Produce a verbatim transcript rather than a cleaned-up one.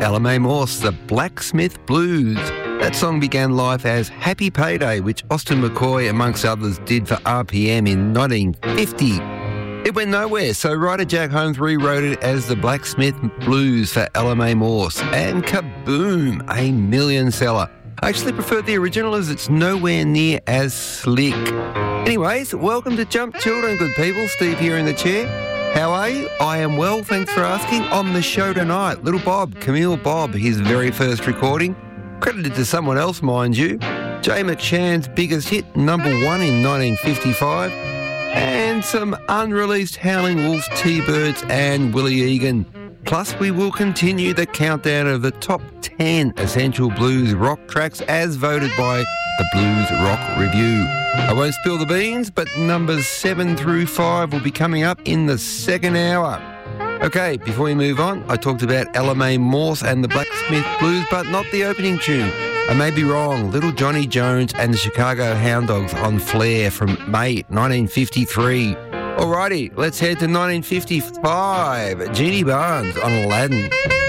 Ella Mae Morse, The Blacksmith Blues. That song began life as Happy Payday, which Austin McCoy, amongst others, did for R P M in nineteen fifty. It went nowhere, so writer Jack Holmes rewrote it as The Blacksmith Blues for Ella Mae Morse, and kaboom, a million seller. I actually prefer the original as it's nowhere near as slick. Anyways, welcome to Jump Children, good people. Steve here in the chair. How are you? I am well, thanks for asking. On the show tonight, little Bob, Camille Bob, his very first recording, credited to someone else, mind you. Jay McShann's biggest hit, number one in nineteen fifty-five. And some unreleased Howling Wolves, T-Birds and Willie Egan. Plus, we will continue the countdown of the top ten essential blues rock tracks as voted by the Blues Rock Review. I won't spill the beans, but numbers seven through five will be coming up in the second hour. Okay, before we move on, I talked about Ella Mae Morse and the Blacksmith Blues, but not the opening tune. I may be wrong. Little Johnny Jones and the Chicago Hound Dogs on Flair from May nineteen fifty-three. Alrighty, let's head to nineteen fifty-five. Jeannie Barnes on Aladdin.